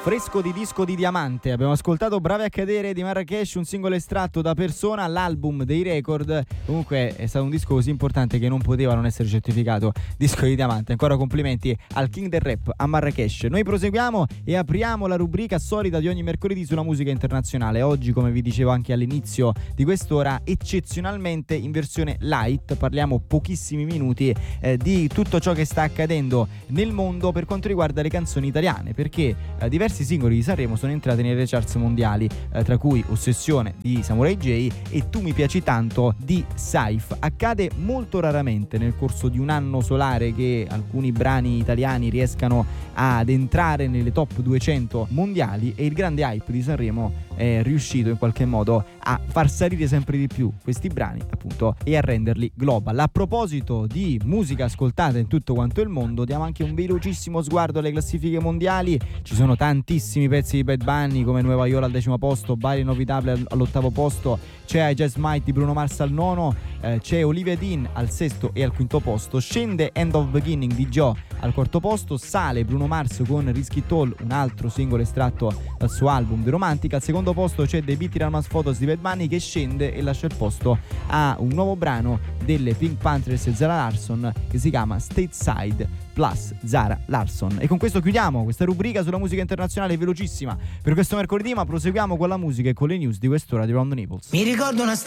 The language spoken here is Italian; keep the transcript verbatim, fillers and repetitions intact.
Fresco di disco di diamante. Abbiamo ascoltato Brave a cadere di Marrakesh, un singolo estratto da Persona, l'album dei record. Comunque è stato un disco così importante che non poteva non essere certificato disco di diamante. Ancora complimenti al king del rap, a Marrakesh. Noi proseguiamo e apriamo la rubrica solita di ogni mercoledì sulla musica internazionale. Oggi, come vi dicevo anche all'inizio di quest'ora, eccezionalmente in versione light. Parliamo pochissimi minuti eh, di tutto ciò che sta accadendo nel mondo per quanto riguarda le canzoni italiane, perché eh, diversi singoli di Sanremo sono entrati nelle charts mondiali, eh, tra cui Ossessione di Samurai J e Tu mi piaci tanto di Saif. Accade molto raramente nel corso di un anno solare che alcuni brani italiani riescano ad entrare nelle top duecento mondiali, e il grande hype di Sanremo è riuscito in qualche modo a far salire sempre di più questi brani, appunto, e a renderli global. A proposito di musica ascoltata in tutto quanto il mondo, diamo anche un velocissimo sguardo alle classifiche mondiali. Ci sono tantissimi pezzi di Bad Bunny, come Nueva York al decimo posto, Bali Inolvidable all'ottavo posto, c'è I Just Might di Bruno Mars al nono, eh, c'è Olivia Dean al sesto e al quinto posto, scende End of Beginning di Joe al quarto posto, sale Bruno Mars con Risky Tall, un altro singolo estratto dal suo album The Romantic. Al secondo posto c'è The Beat Ralmas Photos di Bad Bunny, che scende e lascia il posto a un nuovo brano delle Pink Panthers e Zara Larsson che si chiama Stateside plus Zara Larsson. E con questo chiudiamo questa rubrica sulla musica internazionale velocissima per questo mercoledì, ma proseguiamo con la musica e con le news di quest'ora di Round the Naples. Mi ricordo una st-